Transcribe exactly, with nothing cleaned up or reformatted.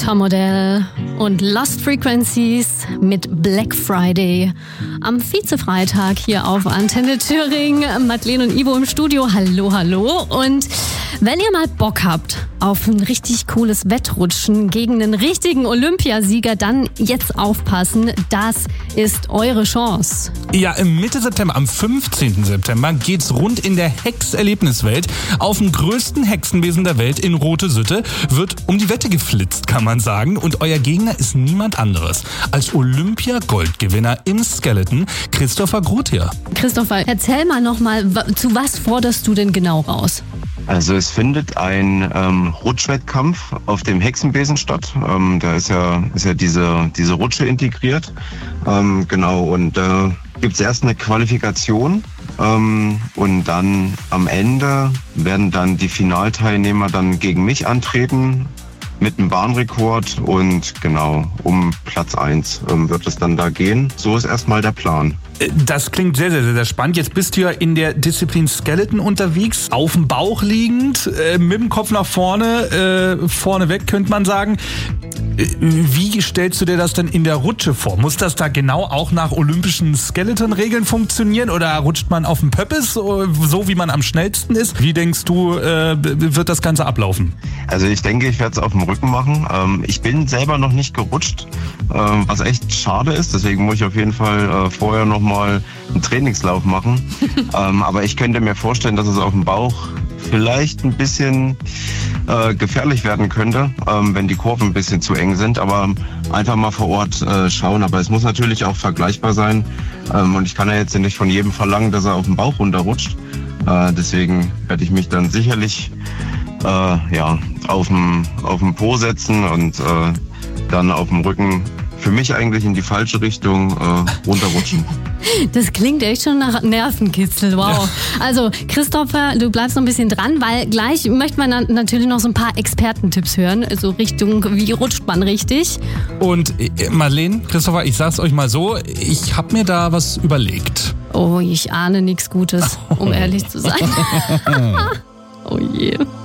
Tom Odell und Lost Frequencies mit Black Friday. Am Vizefreitag hier auf Antenne Thüringen. Madeleine und Ivo im Studio. Hallo, hallo. Und wenn ihr mal Bock habt auf ein richtig cooles Wettrutschen gegen einen richtigen Olympiasieger, dann jetzt aufpassen. Das ist eure Chance. Ja, Mitte September, am fünfzehnten September, geht's rund in der Hex-Erlebniswelt. Auf dem größten Hexenbesen der Welt in Rote Sütte wird um die Wette geflitzt, kann man sagen. Und euer Gegner ist niemand anderes als Olympia-Goldgewinner im Skeleton, Christopher Grother. Christopher, erzähl mal nochmal, zu was forderst du denn genau raus? Also es findet ein ähm, Rutschwettkampf auf dem Hexenbesen statt. Ähm, da ist ja, ist ja diese, diese Rutsche integriert. Ähm, genau, und da äh, gibt es erst eine Qualifikation. Ähm, und dann am Ende werden dann die Finalteilnehmer dann gegen mich antreten mit einem Bahnrekord. Und genau, um Platz eins ähm, wird es dann da gehen. So ist erstmal der Plan. Das klingt sehr, sehr, sehr spannend. Jetzt bist du ja in der Disziplin Skeleton unterwegs, auf dem Bauch liegend, äh, mit dem Kopf nach vorne, äh, vorne weg, könnte man sagen. Wie stellst du dir das denn in der Rutsche vor? Muss das da genau auch nach olympischen Skeleton-Regeln funktionieren oder rutscht man auf dem Pöppes, so wie man am schnellsten ist? Wie denkst du, äh, wird das Ganze ablaufen? Also ich denke, ich werde es auf dem Rücken machen. Ähm, ich bin selber noch nicht gerutscht, ähm, was echt schade ist. Deswegen muss ich auf jeden Fall äh, vorher noch mal einen Trainingslauf machen. ähm, aber ich könnte mir vorstellen, dass es auf dem Bauch vielleicht ein bisschen äh, gefährlich werden könnte, ähm, wenn die Kurven ein bisschen zu eng sind. Aber einfach mal vor Ort äh, schauen. Aber es muss natürlich auch vergleichbar sein. Ähm, und ich kann ja jetzt nicht von jedem verlangen, dass er auf dem Bauch runterrutscht. Äh, deswegen werde ich mich dann sicherlich äh, ja, auf dem auf dem Po setzen und äh, dann auf dem Rücken für mich eigentlich in die falsche Richtung äh, runterrutschen. Das klingt echt schon nach Nervenkitzel, wow. Ja. Also Christopher, du bleibst noch ein bisschen dran, weil gleich möchte man dann natürlich noch so ein paar Expertentipps hören, so Richtung, wie rutscht man richtig. Und äh, Madeleine, Christopher, ich sag's euch mal so, ich habe mir da was überlegt. Oh, ich ahne nichts Gutes, um ehrlich zu sein. Oh je.